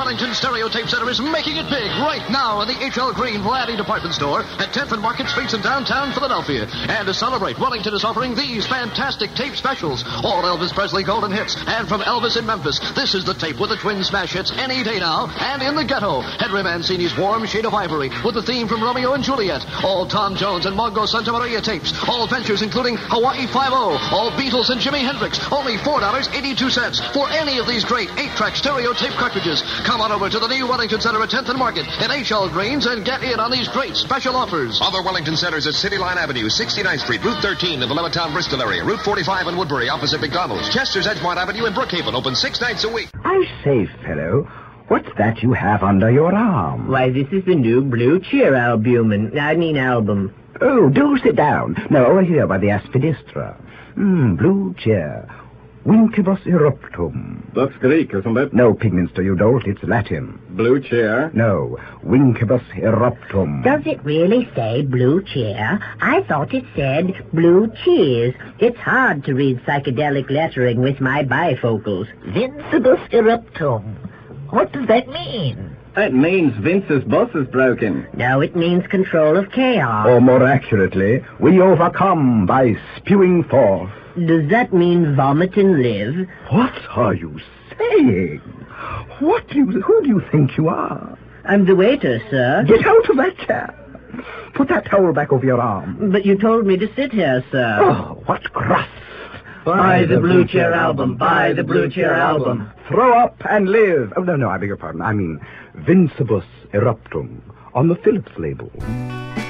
Wellington Stereotape Center is making it big right now in the H.L. Green Variety Department Store at 10th and Market Streets in downtown Philadelphia. And to celebrate, Wellington is offering these fantastic tape specials. All Elvis Presley golden hits. And from Elvis in Memphis, this is the tape with the twin smash hits Any Day Now and In the Ghetto. Henry Mancini's Warm Shade of Ivory with the theme from Romeo and Juliet. All Tom Jones and Mongo Santa Maria tapes. All ventures including Hawaii 5-0. All Beatles and Jimi Hendrix. Only $4.82 for any of these great 8-track stereo tape cartridges. Come on over to the new Wellington Center at 10th and Market in H.L. Greens and get in on these great special offers. Other Wellington Centers at City Line Avenue, 69th Street, Route 13 in the Levittown, Bristol area, Route 45 in Woodbury, opposite McDonald's, Chester's Edgemont Avenue in Brookhaven, open 6 nights a week. I say, fellow, what's that you have under your arm? Why, this is the new Blue Cheer album. Oh, do sit down. No, over here by the aspidistra. Blue Cheer. Vincebus eruptum. That's Greek, isn't it? No, Pigminster, you dolt. It's Latin. Blue Cheer? No, Vincebus eruptum. Does it really say Blue Cheer? I thought it said Blue Cheers. It's hard to read psychedelic lettering with my bifocals. Vincebus eruptum. What does that mean? It means Vince's bus is broken. No, it means control of chaos. Or more accurately, we overcome by spewing forth. Does that mean vomit and live? What are you saying? Who do you think you are? I'm the waiter, sir. Get out of that chair. Put that towel back over your arm. But you told me to sit here, sir. Oh, what grass. Buy the Blue Cheer album. Buy the Blue Cheer album. Throw up and live. Oh, no, I beg your pardon. I mean, Vincebus eruptum on the Phillips label.